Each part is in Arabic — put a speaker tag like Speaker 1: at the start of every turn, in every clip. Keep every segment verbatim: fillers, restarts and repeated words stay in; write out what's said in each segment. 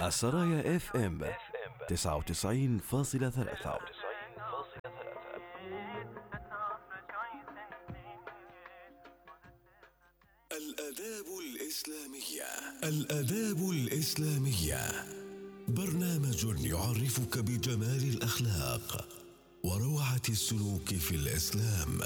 Speaker 1: السرايا اف ام تسعة وتسعين فاصلة ثلاثة.
Speaker 2: الآداب الإسلامية. الآداب الإسلامية برنامج يعرفك بجمال الأخلاق وروعة السلوك في الإسلام.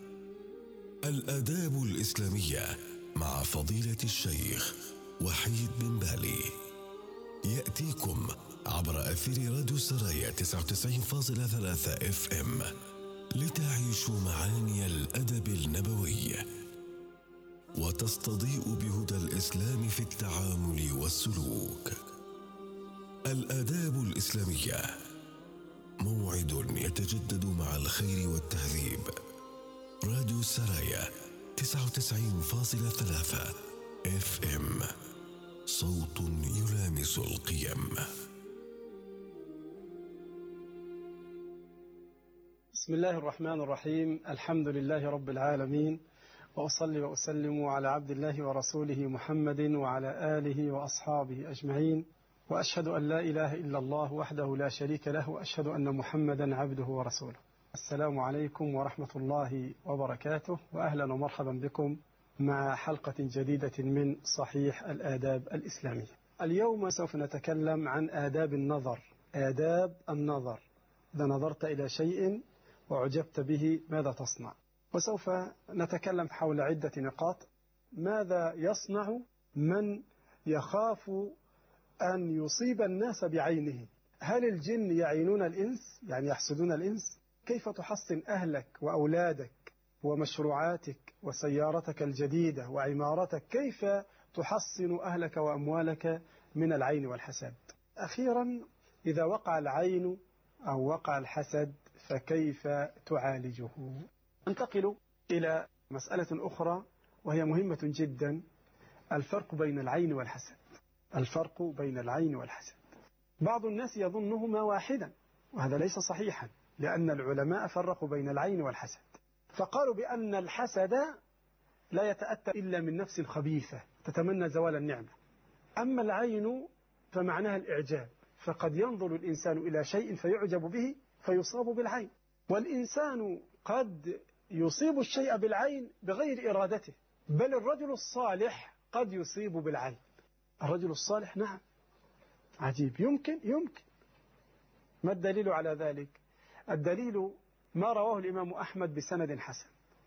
Speaker 2: الآداب الإسلامية مع فضيلة الشيخ وحيد بن بالي، يأتيكم عبر أثير راديو السرايا تسعة وتسعين فاصلة ثلاثة اف ام لتعيشوا معاني الأدب النبوي وتستضيء بهدى الإسلام في التعامل والسلوك. الآداب الإسلامية موعد يتجدد مع الخير والتهذيب. راديو السرايا تسعة وتسعين فاصلة ثلاثة اف ام، صوت يلامس القيم.
Speaker 3: بسم الله الرحمن الرحيم. الحمد لله رب العالمين، وأصلي وأسلم على عبد الله ورسوله محمد وعلى آله وأصحابه أجمعين، وأشهد أن لا إله إلا الله وحده لا شريك له، وأشهد أن محمدا عبده ورسوله. السلام عليكم ورحمة الله وبركاته، وأهلا ومرحبا بكم مع حلقة جديدة من صحيح الآداب الإسلامية. اليوم سوف نتكلم عن آداب النظر. آداب النظر، إذا نظرت إلى شيء وعجبت به ماذا تصنع؟ وسوف نتكلم حول عدة نقاط. ماذا يصنع من يخاف أن يصيب الناس بعينه؟ هل الجن يعينون الإنس، يعني يحسدون الإنس؟ كيف تحصن أهلك وأولادك ومشروعاتك وسيارتك الجديدة وعمارتك؟ كيف تحصن أهلك وأموالك من العين والحسد؟ أخيرا، إذا وقع العين أو وقع الحسد فكيف تعالجه؟ انتقل إلى مسألة أخرى وهي مهمة جدا، الفرق بين العين والحسد. الفرق بين العين والحسد، بعض الناس يظنهما واحدا، وهذا ليس صحيحا، لأن العلماء فرقوا بين العين والحسد، فقالوا بأن الحسد لا يتأتى إلا من نفس خبيثة تتمنى زوال النعمة. أما العين فمعناها الإعجاب، فقد ينظر الإنسان إلى شيء فيعجب به فيصاب بالعين، والإنسان قد يصيب الشيء بالعين بغير إرادته، بل الرجل الصالح قد يصيب بالعين. الرجل الصالح نعم، عجيب، يمكن يمكن ما الدليل على ذلك؟ الدليل ما رواه الإمام أحمد بسند حسن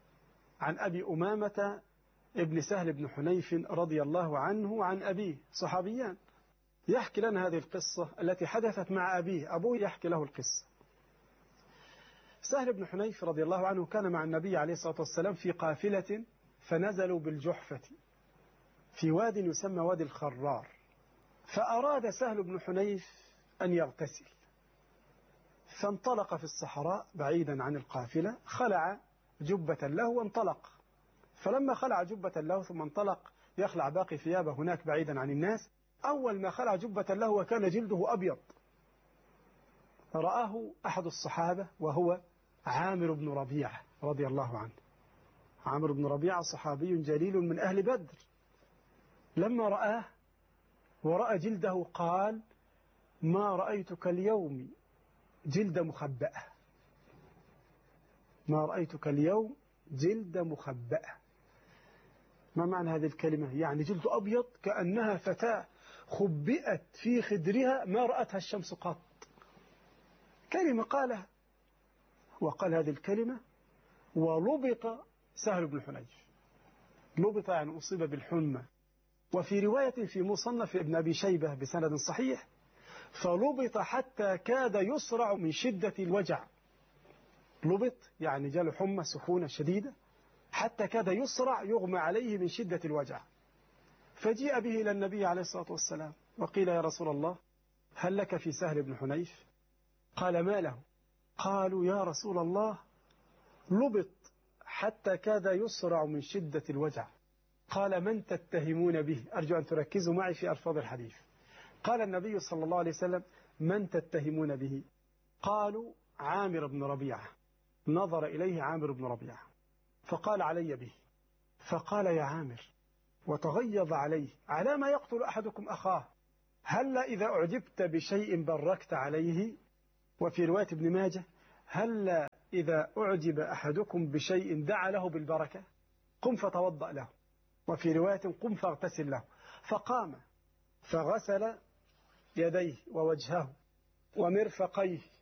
Speaker 3: عن أبي أمامة ابن سهل بن حنيف رضي الله عنه عن أبيه، صحابيان، يحكي لنا هذه القصة التي حدثت مع أبيه. أبوه يحكي له القصة. سهل بن حنيف رضي الله عنه كان مع النبي عليه الصلاة والسلام في قافلة، فنزلوا بالجحفة في واد يسمى وادي الخرار، فأراد سهل بن حنيف أن يغتسل، فانطلق في الصحراء بعيدا عن القافلة، خلع جبة له وانطلق. فلما خلع جبة له ثم انطلق يخلع باقي ثيابه هناك بعيدا عن الناس، أول ما خلع جبة له وكان جلده أبيض، رآه أحد الصحابة وهو عامر بن ربيعة رضي الله عنه. عامر بن ربيعة صحابي جليل من أهل بدر. لما رآه ورأى جلده قال: ما رأيتك اليوم جلد مخبأة، ما رأيتك اليوم جلد مخبأة. ما معنى هذه الكلمة؟ يعني جلد أبيض كأنها فتاة خبئت في خدرها ما رأتها الشمس قط. كلمة قالها، وقال هذه الكلمة ولبط سهل بن حنيف. لبط يعني أصيب بالحمى. وفي رواية في مصنف ابن أبي شيبة بسند صحيح: فلبط حتى كاد يصرع من شدة الوجع. لبط يعني جاله حمى سخونة شديدة حتى كاد يصرع يغمى عليه من شدة الوجع. فجيء به إلى النبي عليه الصلاة والسلام وقيل: يا رسول الله، هل لك في سهل بن حنيف؟ قال: ما له؟ قالوا: يا رسول الله، لبط حتى كاد يصرع من شدة الوجع. قال: من تتهمون به؟ أرجو أن تركزوا معي في ألفاظ الحديث. قال النبي صلى الله عليه وسلم: من تتهمون به؟ قالوا: عامر بن ربيعة. نظر إليه عامر بن ربيعة فقال: علي به. فقال: يا عامر، وتغيظ عليه: على ما يقتل أحدكم أخاه؟ هلا إذا أعجبت بشيء بركت عليه. وفي رواية ابن ماجه هلا إذا أعجب أحدكم بشيء دعا له بالبركة، قم فتوضأ له. وفي رواية قم فاغتسل له. فقام فغسل يديه ووجهه ومرفقيه